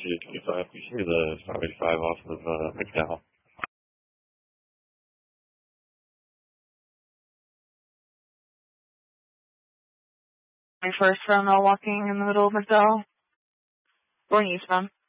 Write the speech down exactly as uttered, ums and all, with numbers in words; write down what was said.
two twenty-five. You see the five eighty-five off of uh, McDowell. My first from uh, walking in the middle of McDowell. Going eastbound.